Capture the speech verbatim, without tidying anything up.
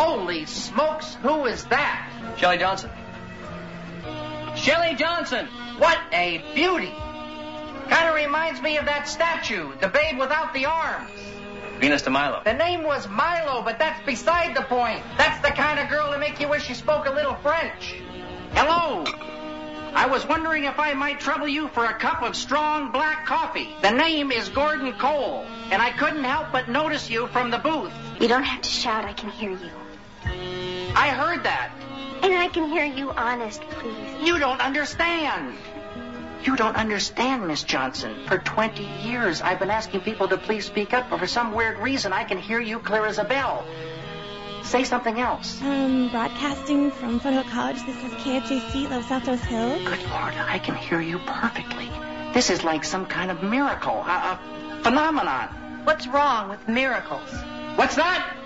Holy smokes, who is that? Shelley Johnson. Shelley Johnson! What a beauty! Kind of reminds me of that statue, the babe without the arms. Venus de Milo. The name was Milo, but that's beside the point. That's the kind of girl to make you wish you spoke a little French. Hello. I was wondering if I might trouble you for a cup of strong black coffee. The name is Gordon Cole, and I couldn't help but notice you from the booth. You don't have to shout, I can hear you. I heard that. And I can hear you honest, please. You don't understand. You don't understand, Miss Johnson. For twenty years, I've been asking people to please speak up, but for some weird reason, I can hear you clear as a bell. Say something else. Um, broadcasting from Foothill College. This is K H A C, Los Altos Hills. Good Lord, I can hear you perfectly. This is like some kind of miracle, a, a phenomenon. What's wrong with miracles? What's that?